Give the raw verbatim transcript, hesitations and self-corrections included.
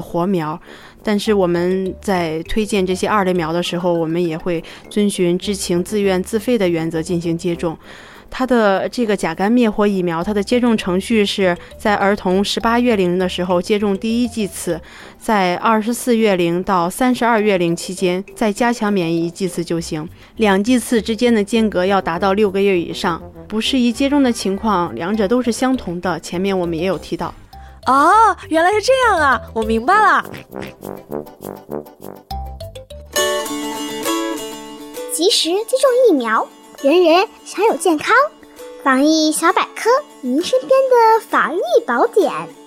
活苗。但是我们在推荐这些二类苗的时候，我们也会遵循知情自愿自费的原则进行接种。它的这个甲肝灭活疫苗，它的接种程序是在儿童十八月龄的时候接种第一剂次，在二十四月龄到三十二月龄期间再加强免疫一剂次就行，两剂次之间的间隔要达到六个月以上。不适宜接种的情况，两者都是相同的，前面我们也有提到。 哦，原来是这样啊，我明白了。 及时接种疫苗，人人享有健康。防疫小百科，您身边的防疫宝典。